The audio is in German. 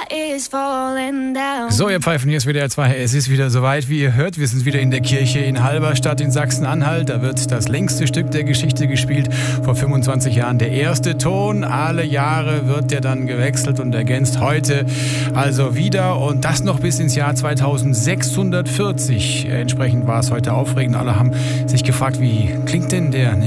So, ihr Pfeifen, hier ist WDR 2. Es ist wieder soweit, wie ihr hört. Wir sind wieder in der Kirche in Halberstadt in Sachsen-Anhalt. Da wird das längste Stück der Geschichte gespielt. Vor 25 Jahren der erste Ton. Alle Jahre wird der dann gewechselt und ergänzt. Heute also wieder. Und das noch bis ins Jahr 2640. Entsprechend war es heute aufregend. Alle haben sich gefragt, wie klingt denn der